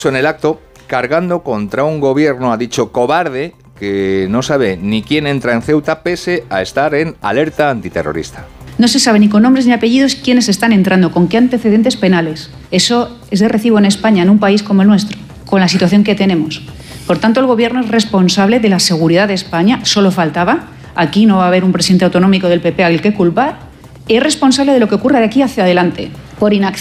En el acto, cargando contra un gobierno, ha dicho, cobarde, que no sabe ni quién entra en Ceuta pese a estar en alerta antiterrorista. No se sabe ni con nombres ni apellidos quiénes están entrando, con qué antecedentes penales. Eso es de recibo en España, en un país como el nuestro, con la situación que tenemos. Por tanto, el Gobierno es responsable de la seguridad de España, solo faltaba. Aquí no va a haber un presidente autonómico del PP al que culpar. Es responsable de lo que ocurra de aquí hacia adelante, por inacción.